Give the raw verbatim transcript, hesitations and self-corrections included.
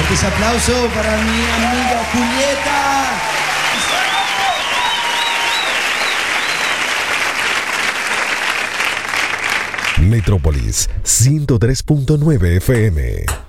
Fuertes aplausos para mi amiga Julieta. Metrópolis ciento tres punto nueve F M.